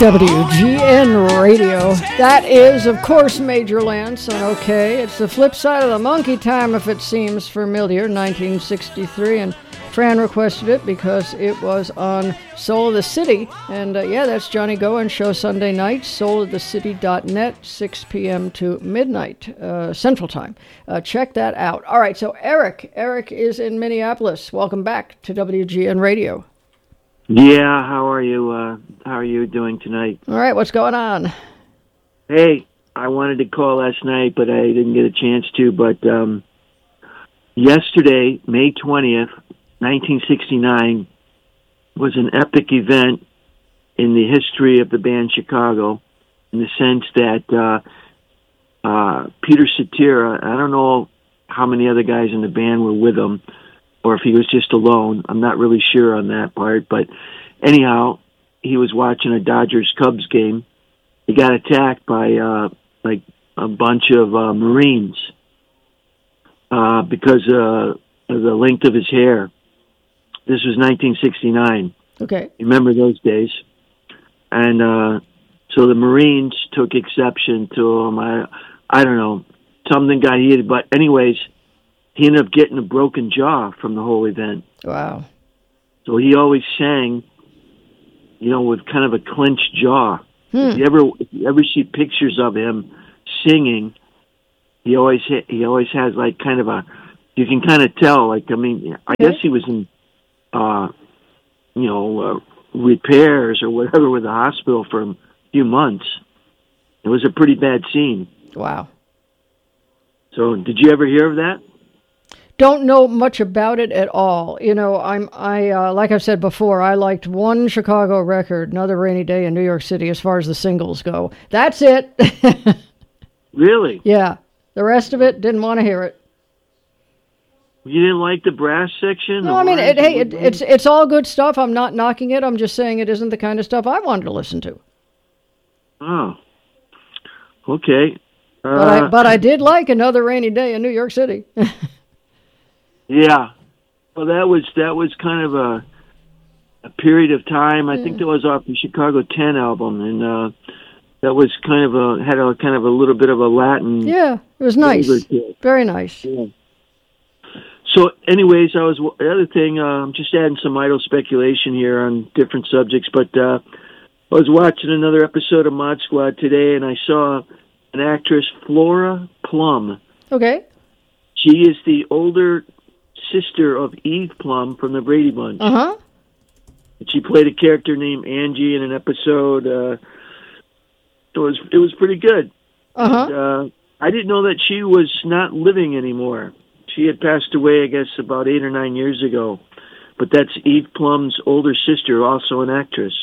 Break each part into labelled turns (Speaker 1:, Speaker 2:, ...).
Speaker 1: WGN Radio. That is, of course, Major Lance on OK. It's the flip side of the monkey time, if it seems familiar, 1963. And Fran requested it because it was on Soul of the City. And yeah, that's Johnny Goen show Sunday night, soulofthecity.net, 6 p.m. to midnight Central Time. Check that out. All right, so Eric is in Minneapolis. Welcome back to WGN Radio.
Speaker 2: Yeah, how are you? How are you doing tonight?
Speaker 1: All right, what's going on?
Speaker 2: Hey, I wanted to call last night, but I didn't get a chance to. But yesterday, May 20th, 1969, was an epic event in the history of the band Chicago, in the sense that Peter Cetera, I don't know how many other guys in the band were with him, or if he was just alone. I'm not really sure on that part. But anyhow, he was watching a Dodgers-Cubs game. He got attacked by like a bunch of Marines because of the length of his hair. This was 1969.
Speaker 1: Okay.
Speaker 2: Remember those days? And so the Marines took exception to him. I don't know. Something got heated. But anyways, he ended up getting a broken jaw from the whole event.
Speaker 1: Wow.
Speaker 2: So he always sang, with kind of a clenched jaw. If you ever see pictures of him singing, he always has like kind of a, you can kind of tell, I guess he was in, repairs or whatever with the hospital for a few months. It was a pretty bad scene.
Speaker 1: Wow.
Speaker 2: So did you ever hear of that?
Speaker 1: Don't know much about it at all. Like I've said before, I liked one Chicago record, Another Rainy Day in New York City, as far as the singles go. That's it.
Speaker 2: Really?
Speaker 1: Yeah. The rest of it, didn't want to hear it.
Speaker 2: You didn't like the brass section?
Speaker 1: No, I mean, it's all good stuff. I'm not knocking it. I'm just saying it isn't the kind of stuff I wanted to listen to.
Speaker 2: Oh. Okay.
Speaker 1: But I did like Another Rainy Day in New York City.
Speaker 2: Yeah, well, that was kind of a period of time. I think that was off the Chicago 10 album, and that was had a little bit of a Latin.
Speaker 1: Yeah, it was nice, very nice.
Speaker 2: Yeah. So, anyways, the other thing. I'm just adding some idle speculation here on different subjects, but I was watching another episode of Mod Squad today, and I saw an actress, Flora Plum.
Speaker 1: Okay.
Speaker 2: She is the older sister of Eve Plum from the Brady Bunch.
Speaker 1: Uh-huh.
Speaker 2: She played a character named Angie in an episode. It was pretty good.
Speaker 1: Uh-huh.
Speaker 2: And, I didn't know that she was not living anymore. She had passed away, I guess, about 8 or 9 years ago. But that's Eve Plum's older sister, also an actress.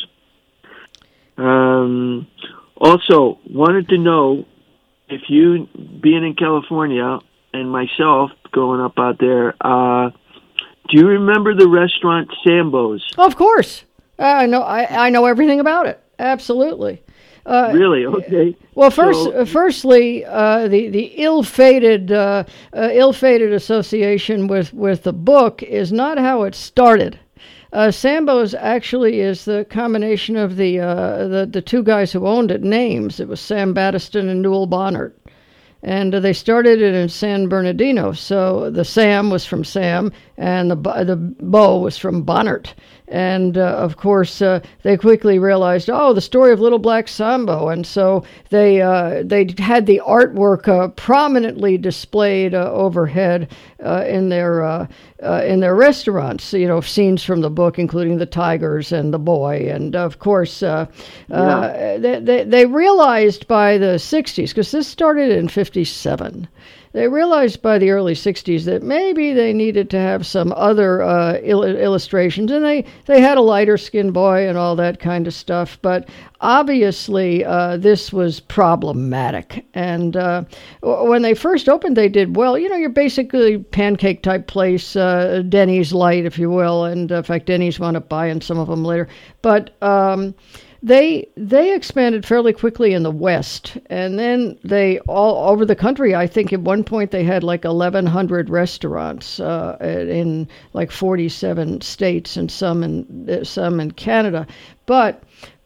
Speaker 2: Also, wanted to know if you, being in California, and myself going up out there, do you remember the restaurant Sambo's?
Speaker 1: Of course. I know everything about it. Absolutely.
Speaker 2: Really? Okay.
Speaker 1: Well, firstly, the ill-fated association with the book is not how it started. Sambo's actually is the combination of the two guys who owned it names. It was Sam Battiston and Newell Bonnert. And they started it in San Bernardino. So the Sam was from Sam, and the Bo was from Bonnert. And, of course, they quickly realized, the story of Little Black Sambo. And so they had the artwork prominently displayed overhead in their restaurants. Scenes from the book, including the tigers and the boy. And, of course, they realized by the 60s, because this started in 57, they realized by the early 60s that maybe they needed to have some other illustrations, and they had a lighter-skinned boy and all that kind of stuff, but obviously this was problematic. And when they first opened, they did well. You're basically pancake-type place, Denny's light, if you will, and in fact, Denny's wound up buying some of them later. But They expanded fairly quickly in the West, and then they all over the country. I think at one point they had like 1,100 restaurants in like 47 states and some in Canada. But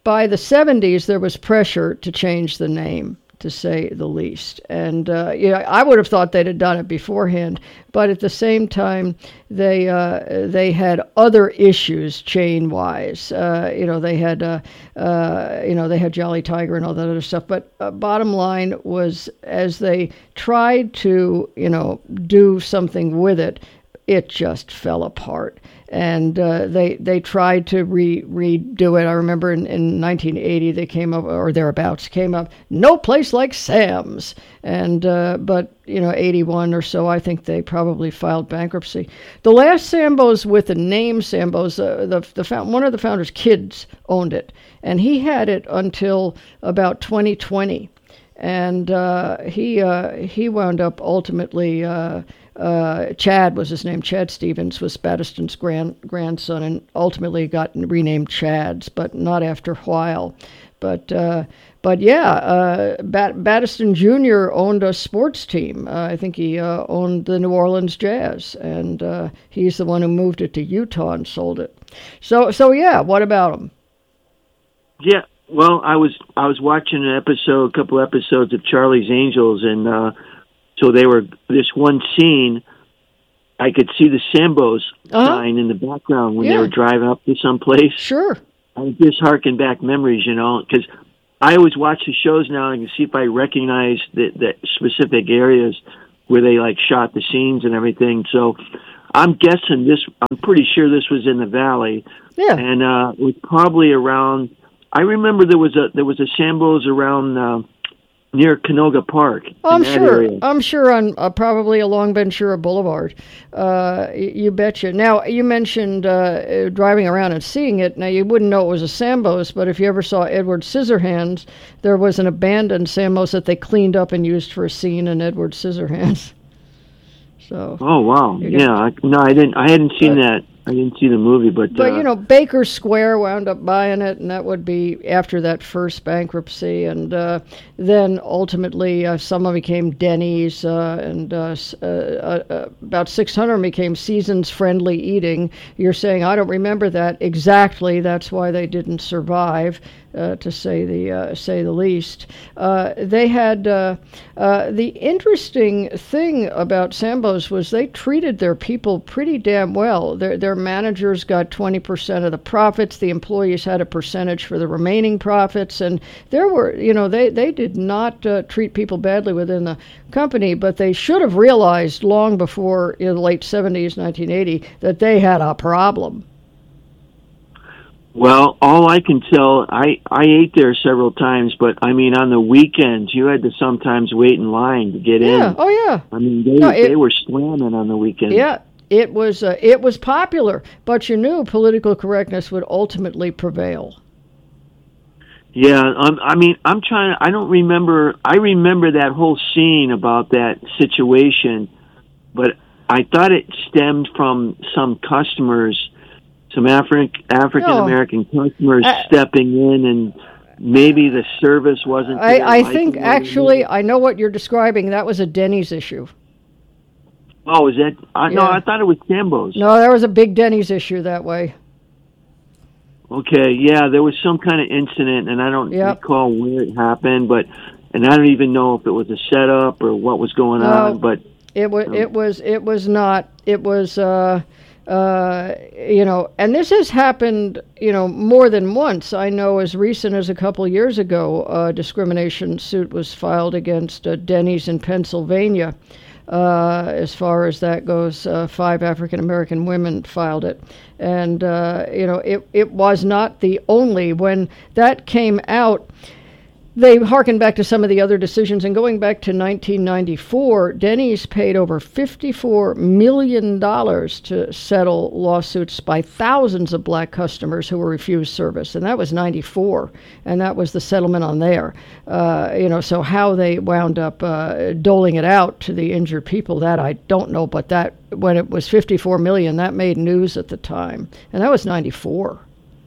Speaker 1: by the 70s, there was pressure to change the name, to say the least. And I would have thought they'd have done it beforehand, but at the same time, they had other issues chain-wise. They had Jolly Tiger and all that other stuff. But bottom line was, as they tried to do something with it, it just fell apart. And they tried to redo it. I remember in 1980 they came up, or thereabouts, came up, no place like Sam's. And but 81 or so, I think they probably filed bankruptcy. The last Sambo's with the name Sambo's, one of the founders' kids owned it, and he had it until about 2020, and he wound up ultimately. Chad was his name. Chad Stevens was Battiston's grandson, and ultimately got renamed Chad's, but not after a while. But Battiston Jr. owned a sports team. I think he owned the New Orleans Jazz, and he's the one who moved it to Utah and sold it. So yeah, what about him?
Speaker 2: Yeah, well, I was watching a couple episodes of Charlie's Angels, and so they were, this one scene, I could see the Sambo's sign in the background when they were driving up to some place.
Speaker 1: Sure.
Speaker 2: I just harken back memories, because I always watch the shows now and I can see if I recognize the specific areas where they shot the scenes and everything. So I'm pretty sure this was in the Valley.
Speaker 1: Yeah.
Speaker 2: And it was probably around, I remember there was a Sambo's around near Canoga Park.
Speaker 1: I'm sure on probably along Ventura Boulevard. You betcha. Now, you mentioned driving around and seeing it. Now, you wouldn't know it was a Sambo's, but if you ever saw Edward Scissorhands, there was an abandoned Sambo's that they cleaned up and used for a scene in Edward Scissorhands. So.
Speaker 2: Oh wow! Yeah, I didn't. I hadn't seen that. I didn't see the movie, but
Speaker 1: Baker Square wound up buying it, and that would be after that first bankruptcy, and then ultimately some of them became Denny's, and about 600 became Seasons Friendly Eating. You're saying I don't remember that exactly. That's why they didn't survive, to say the least. They had the interesting thing about Sambo's was they treated their people pretty damn well. Their managers got 20% of the profits. The employees had a percentage for the remaining profits, and there were, they did not treat people badly within the company, but they should have realized long before in the late 70s, 1980, that they had a problem.
Speaker 2: Well, all I can tell, I ate there several times, but I mean, on the weekends, you had to sometimes wait in line to get in.
Speaker 1: Oh yeah.
Speaker 2: I mean, they were slamming on the weekends.
Speaker 1: Yeah. It was popular, but you knew political correctness would ultimately prevail.
Speaker 2: Yeah, I don't remember. I remember that whole scene about that situation, but I thought it stemmed from some customers, some African American customers stepping in, and maybe the service wasn't.
Speaker 1: I think actually, I know what you're describing. That was a Denny's issue.
Speaker 2: Oh, is that? No, I thought it was Sambo's.
Speaker 1: No, there was a big Denny's issue that way.
Speaker 2: Okay, yeah, there was some kind of incident, and I don't recall where it happened, and I don't even know if it was a setup or what was going on. But
Speaker 1: it was not. It was and this has happened, more than once. I know as recent as a couple of years ago, a discrimination suit was filed against Denny's in Pennsylvania. As far as that goes, 5 African American women filed it, and it was not the only. When that came out, they harkened back to some of the other decisions, and going back to 1994, Denny's paid over $54 million to settle lawsuits by thousands of black customers who were refused service, and that was 94, and that was the settlement on there. So how they wound up doling it out to the injured people, that I don't know, but that when it was $54 million, that made news at the time, and that was 94.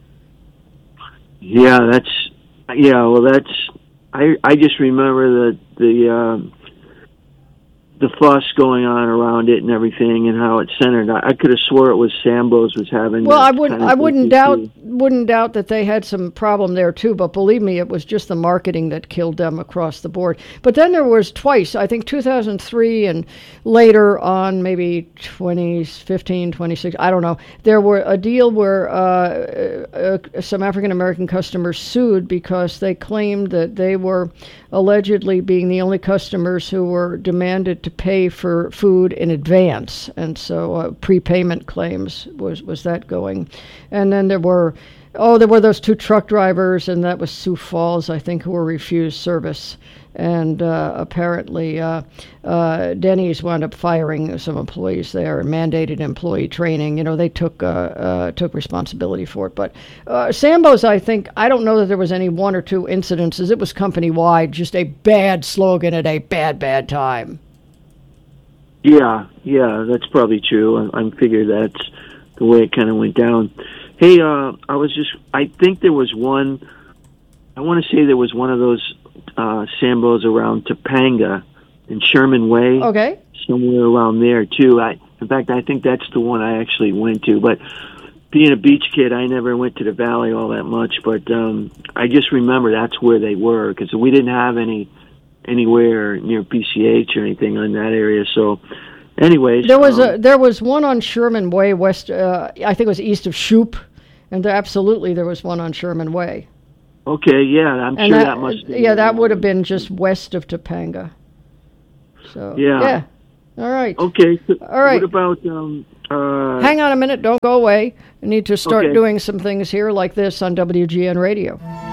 Speaker 2: Yeah, I just remember the the fuss going on around it and everything, and how it's centered. I could have swore it was Sambo's was having.
Speaker 1: Well,
Speaker 2: that
Speaker 1: I wouldn't.
Speaker 2: kind of
Speaker 1: I wouldn't doubt.
Speaker 2: issue.
Speaker 1: Wouldn't doubt that they had some problem there too. But believe me, it was just the marketing that killed them across the board. But then there was twice. I think 2003 and later on, maybe 2015, 26. I don't know. There were a deal where some African American customers sued because they claimed that they were allegedly being the only customers who were demanded to pay for food in advance, and so prepayment claims was that going. And then there were those two truck drivers, and that was Sioux Falls, I think, who were refused service. And apparently Denny's wound up firing some employees there and mandated employee training. You know, they took responsibility for it. But Sambo's, I don't know that there was any one or two incidences. It was company-wide, just a bad slogan at a bad time.
Speaker 2: Yeah, that's probably true. I figure that's the way it kind of went down. Hey, I think there was one. I want to say there was one of those Sambo's around Topanga in Sherman Way.
Speaker 1: Okay.
Speaker 2: Somewhere around there too. In fact, I think that's the one I actually went to. But being a beach kid, I never went to the valley all that much. But I just remember that's where they were, because we didn't have anywhere near PCH or anything in that area. So, anyways,
Speaker 1: there was one on Sherman Way west. I think it was east of Shoup, and there was one on Sherman Way.
Speaker 2: Okay, yeah, I'm sure that must be.
Speaker 1: Yeah, that would have been just west of Topanga. So yeah. All right.
Speaker 2: Okay. So
Speaker 1: all right.
Speaker 2: What about?
Speaker 1: Hang on a minute. Don't go away. I need to start doing some things here like this on WGN Radio.